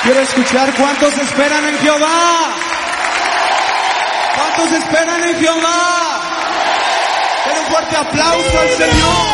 Quiero escuchar cuántos esperan en Jehová. ¿Cuántos esperan en Jehová? Den un fuerte aplauso al Señor.